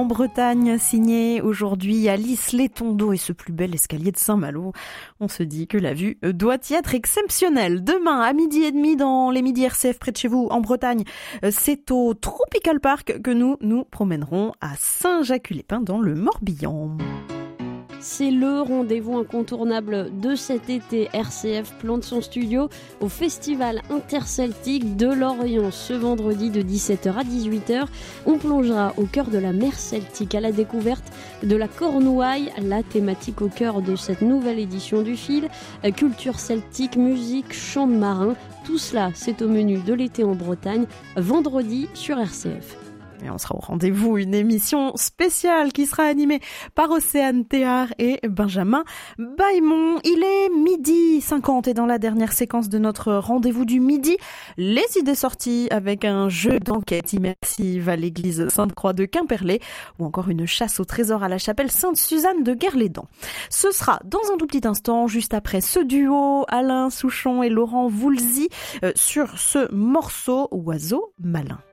En Bretagne, signé aujourd'hui Alice Létondo et ce plus bel escalier de Saint-Malo. On se dit que la vue doit y être exceptionnelle. Demain, à 12h30 dans les Midi RCF près de chez vous, en Bretagne, c'est au Tropical Park que nous nous promènerons à Saint-Jacques-les-Pins dans le Morbihan. C'est le rendez-vous incontournable de cet été. RCF plante son studio au Festival interceltique de Lorient. Ce vendredi de 17h à 18h, on plongera au cœur de la mer celtique à la découverte de la Cornouaille, la thématique au cœur de cette nouvelle édition du fil. Culture celtique, musique, chants de marins, tout cela c'est au menu de l'été en Bretagne, vendredi sur RCF. Et on sera au rendez-vous, une émission spéciale qui sera animée par Océane Théard et Benjamin Baimon. Il est 12h50 et dans la dernière séquence de notre rendez-vous du midi, les idées sorties avec un jeu d'enquête immersive à l'église Sainte-Croix de Quimperlé ou encore une chasse au trésor à la chapelle Sainte-Suzanne de Guerlédan. Ce sera dans un tout petit instant, juste après ce duo Alain Souchon et Laurent Voulzy sur ce morceau Oiseau malin.